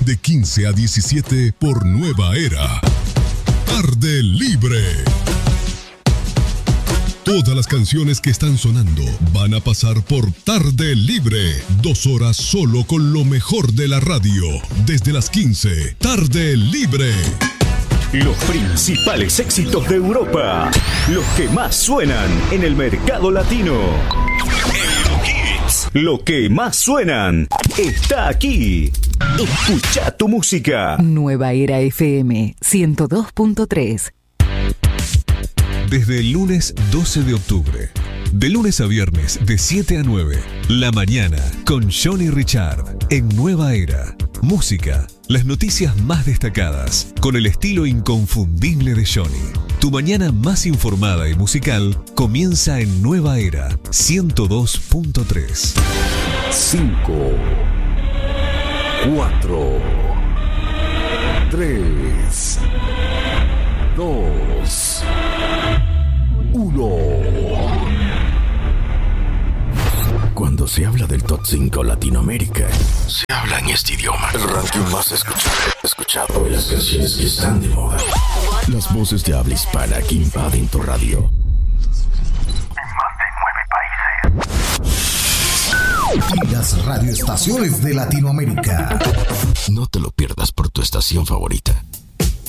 de 15 a 17 por Nueva Era. Tarde Libre. Todas las canciones que están sonando van a pasar por Tarde Libre. 2 horas solo con lo mejor de la radio. Desde las 15, Tarde Libre. Los principales éxitos de Europa. Los que más suenan en el mercado latino. Eurohits. Lo que más suenan está aquí. Escucha tu música. Nueva Era FM 102.3. Desde el lunes 12 de octubre, de lunes a viernes de 7 a 9, La Mañana con Johnny Richard en Nueva Era. Música, las noticias más destacadas, con el estilo inconfundible de Johnny. Tu mañana más informada y musical comienza en Nueva Era 102.3. 5, 4, 3, 2, 1. Cuando se habla del Top 5 Latinoamérica, se habla en este idioma. El ranking más escuchado y las canciones que están de moda. Las voces de habla hispana que invaden tu radio. En más de 9 países. Y las radioestaciones de Latinoamérica. No te lo pierdas por tu estación favorita.